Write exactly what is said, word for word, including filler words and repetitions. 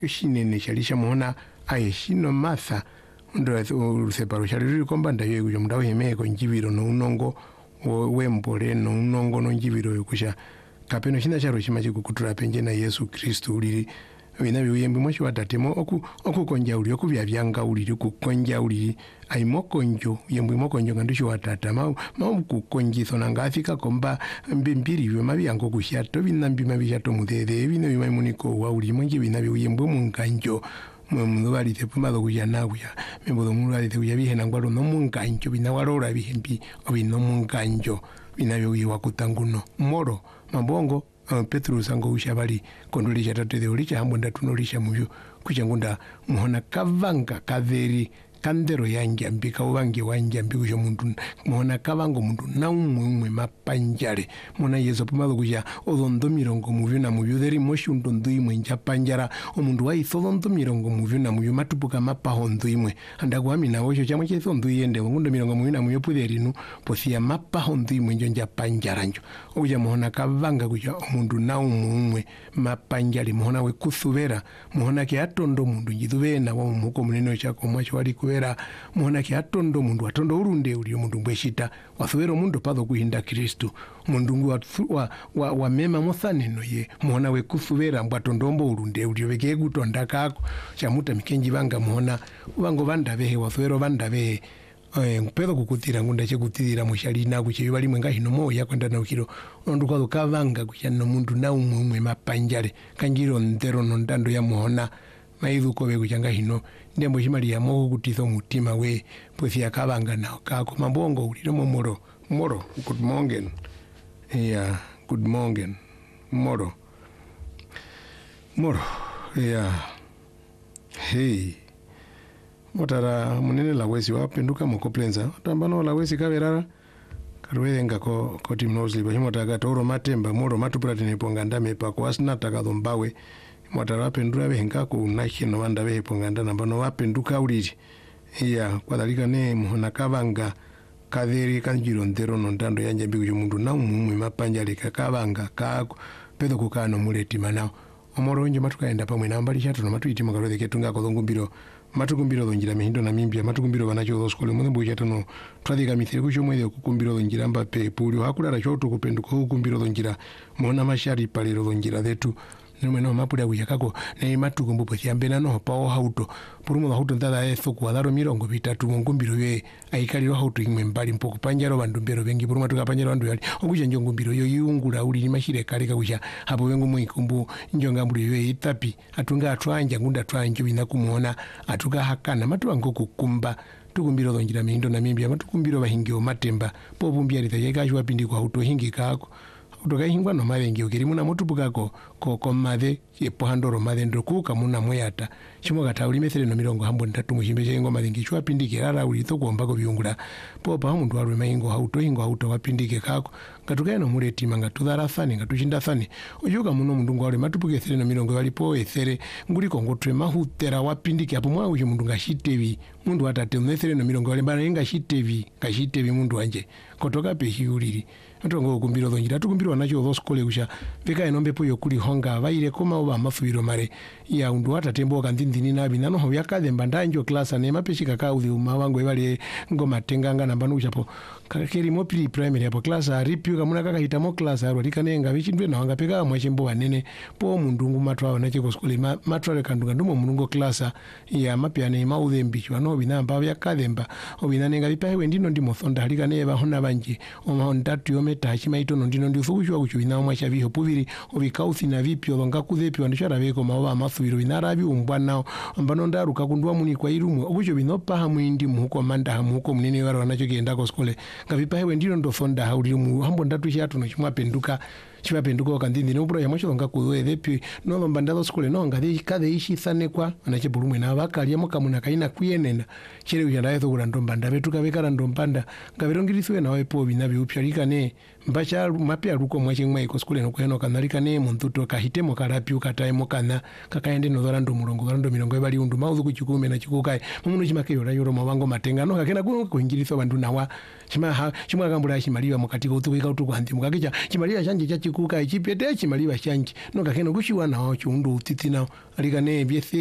shinene shali shamuona aye shino Martha ndo uruseparo shali ruri komba ndayo kuja mundawo hemeko njibiro no unongo wembole no unongo no njibiro yokusha kapeno shina charo chimachi kukutura penje na Yesu Kristo uliri wina biyembe mwachi watatemo oku okukonja uli okubya byanga uliri kukonja uliri aimokonjo yembe mokonjo ngandisho watata ma ma kukonjiso nanga afika komba mbimbiri byo mabyango kushato binambi mabishato mudede bino bimamuniko wa uli mwenje binabi yembe munganjo mwe balite pumado kujana kuya membo mu balite kuya bihena ngwalo no munganjo binawalora bihembi obino munganjo binabyo yiwa kutanguno moro mabongo Uh, Petro sango ushabali kondolisha tatede ulicha hambo ndatunolisha muvyo kuchangunda muhona kavanga kaveri kandero yanjambi kauvange wanjambi kusho muntu muhona kavango muntu na umwe umwe mapanjare muna Yesu pumalo kuja odondo mirongo muvyo na muvyo deri moshi undondo imwe nja panjara omundu wa ithodondo mirongo muvyo na muvyo matupuka mapaho ndo imwe andaku amina osho chamwe cheso ndo yende ngundo mirongo muvyo na muvyo puderinu posia mapaho ndo imwe njo nja panjara njo okuja muhona kavanga kuja omundu na umwe umwe mapanjare muhona we kusubera muhona ke atondo mundu njidubena wa umuko munene chako mwacho wali vera muhona ki atondo mundu atondo urunde uli mundu mbweshita wasubero mundu pado kuhinda Kristo mundu ngu wa, wa, wa mema mothaneno ye muhona we kusubera mbwatondombo urunde uli weke gutonda kako chamuta mikenji banga muhona ubango banda behe wasubero banda behe eh pedo kukutira ngunda chekutira mushali na kuche bali mwenga hino moya kwenda na ukiro ondu kwa kavanga kuchano mundu na umwe umwe mapanjale kanjiro ndero nondando ya muhona maidu kobe kuchanga hino ndembo chimali ya mogo kutizo mutima we pwesi yakabanga nao kako mambongo uliro moro moro good morning yeah good morning moro moro yeah hey motara munene la wesi wapenduka mokoplenza tambano la wesi kaberara karuwenga ko ko timnosli bashimota gatoro matemba moro matupurati neponga ndame pa ko asna takadhombawe mwatara wapendura behenga ku nakino wanda behe ponganda nambano wapenduka uliri iya kwadalika ne muhona kavanga kadheri kanjiro ndero nondando yanja biku mundu na umumwe mapanjale kakavanga kako pedo kukano muleti manao omoro nje matukaenda pamwe nambali chato na matuiti makarode ketunga ko dongumbiro matukumbiro donjira mehindo na mimbia matukumbiro banacho doskole mune buja tano twadika mithiri kusho mwede kukumbiro donjira mba pe pulio hakulala choto kupenduka kukumbiro donjira muhona mashari paliro donjira detu nome no mapura kuya kako ne matukumbu po yambena no pawo hauto purumo hauto ndada eso kwadaro mirongo bitatu ngumbiro ye aikaliro hauto imwe mbali mpoko panjaro bandu mbero bengi purumo tukapanjaro bandu yali okuja njongumbiro yo yungula uli mashire kale kakuja hapo wengo mwikumbu njonga mbuli yo itapi atunga atwanja ngunda twanjo bina kumuona atuka hakana matuango kukumba tukumbiro donjira mindo na mimbia matukumbiro bahingi o matemba pobumbia lita yekashwa pindi kwa hauto hingi kako utoka hingwa no mavengi ukirimu na mutupukako ko ko mave yepo handoro mave ndoku kamuna moyata chimo kata uli methele no mirongo hambo ntatu mushimbe chengo mavengi chwa pindike rara uli to kuomba ko byungula popa mundu warwe maingo hauto hingo hauto wapindike kako ngatuka no muleti manga tudara fani ngatuchinda fani ojoka muno mundu ngwale matupuke thele no mirongo walipo ethere nguli kongotwe mahutera wapindike apo mwa uji mundu ngashitevi mundu atate methele no mirongo wale bana inga shitevi ngashitevi mundu wanje kotoka pehi uliri ntongo kumbiro donjira tukumbiro nacho doskole kusha veka enombe po yokuli honga baire koma oba mafubiro mare ya undu atatembo kandindini nabi nano ho yakademba ndanjo klasa ne mapeshika ka uthi mawango ebali ngoma tenganga namba nuchapo kakeri mo pri primary hapo klasa ripyu kamuna kaka hitamo klasa aro likanenga bichindwe na wanga peka mwachembo banene po mundu nguma na cheko skole ma, matwale kandunga ndumo munungo klasa ya mapiane maudhe mbichwa no binamba yakademba obinanenga bipawe ndino ndimo thonda likane ba hona banje oma ndatu yome tachi maito ndino ndifukushwa kuchubina mwacha biho pubiri obikauthi na vipyo longa kuthepi wandishara beko mawa amafubiro binarabi umbwana ambano ndaruka kundwa muni kwa irumu obucho binopa hamwindi muko manda hamuko munene waro wanacho kienda ko skole ngavipawe ndino ndo fonda hauli mu hambo ndatu chatu no chimwa penduka chiwa penduka kandindi no bro ya mwacho longa kuwe thepi no lomba ndalo skole no ngadi kade ishi thane kwa anache bulumwe na bakali amoka muna kaina kuyenena chire uyandaye to kulandomba ndabetuka bekala ndompanda ngavirongirisiwe nawe po binabi upyalika ne mbacha mapya ruko mwachi mwa iko skule no kweno kanalika ne muntu to kahitemo karapi ukataemo kana kakaende no dorando mulongo dorando milongo ebali undu mauzu kuchikume na chikukai mumuntu chimake yora yoro mawango matengano kakena kuno kuingiriso bandu nawa chima ha chimwa kambula chimaliwa mukatiko utuwika utukwandi mukakicha chimaliwa chanje cha chikukai chipete chimaliwa chanje no kakena kushiwa nawo chundu utitina alika ne byese